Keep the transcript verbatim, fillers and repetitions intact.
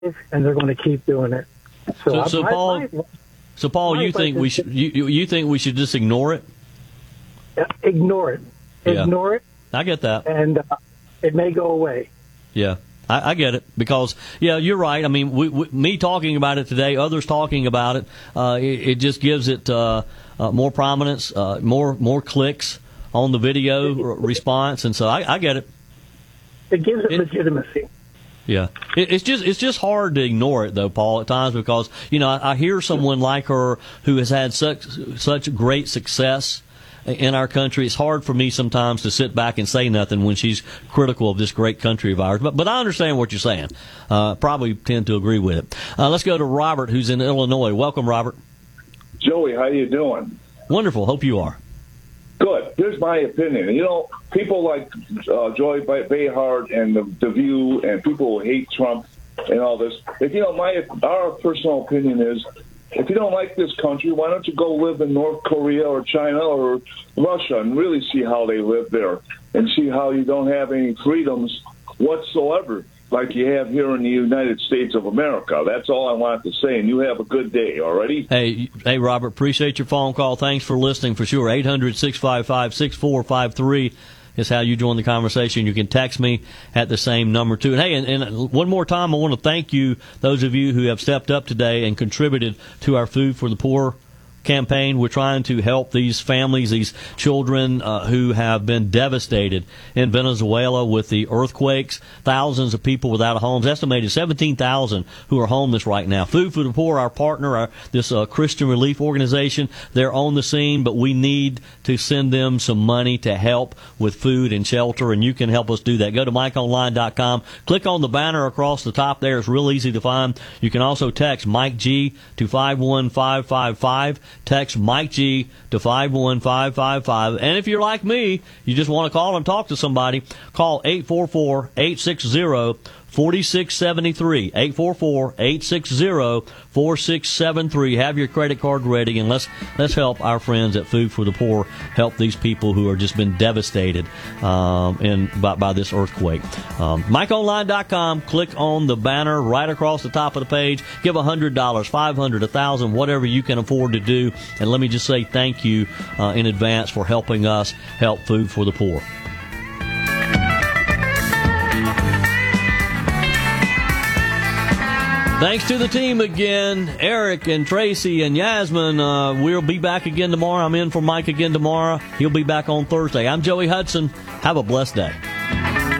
and they're going to keep doing it. So, So, I, so my- Paul, my- so Paul, my you think we advice should is- you you you think we should just ignore it? uh, ignore it, Yeah. ignore it, I get that. and uh, it may go away. Yeah, I, I get it because yeah, you're right. I mean, we, we, me talking about it today, others talking about it, uh, it, it just gives it uh, uh, more prominence, uh, more more clicks on the video r- response, and so I, I get it. It gives it, It- legitimacy. Yeah, it, it's just it's just hard to ignore it though, Paul, at times because you know I, I hear someone like her who has had such such great success in our country. It's hard for me sometimes to sit back and say nothing when she's critical of this great country of ours. But but I understand what you're saying. Uh, probably tend to agree with it. Uh, let's go to Robert, who's in Illinois. Welcome, Robert. Joey, how you doing? Wonderful. Hope you are. Good. Here's my opinion. You know, people like uh, Joy Behar and the, the View, and people who hate Trump and all this. If you know, my our personal opinion is, if you don't like this country, why don't you go live in North Korea or China or Russia and really see how they live there and see how you don't have any freedoms whatsoever like you have here in the United States of America. That's all I wanted to say, and you have a good day, alrighty? Hey, hey, Robert, appreciate your phone call. Thanks for listening for sure. eight hundred, six five five, six four five three is how you join the conversation. You can text me at the same number, too. And, hey, and, and one more time, I want to thank you, those of you who have stepped up today and contributed to our Food for the Poor campaign. We're trying to help these families, these children uh, who have been devastated in Venezuela with the earthquakes. Thousands of people without homes. Estimated seventeen thousand who are homeless right now. Food for the Poor, our partner, our, this uh, Christian relief organization, they're on the scene, but we need to send them some money to help with food and shelter, and you can help us do that. Go to mike online dot com. Click on the banner across the top there. It's real easy to find. You can also text Mike G to five one five five five. Text Mike G to five one five five five. And if you're like me, you just want to call and talk to somebody, call eight four four, eight six zero, four six seven three. eight four four, eight six zero, four six seven three. Have your credit card ready, and let's let's help our friends at Food for the Poor help these people who are just been devastated um, in by, by this earthquake. Um, mike online dot com. Click on the banner right across the top of the page. Give one hundred dollars, five hundred dollars, one thousand dollars, whatever you can afford to do. And let me just say thank you uh, in advance for helping us help Food for the Poor. Thanks to the team again, Eric and Tracy and Yasmin. Uh, we'll be back again tomorrow. I'm in for Mike again tomorrow. He'll be back on Thursday. I'm Joey Hudson. Have a blessed day.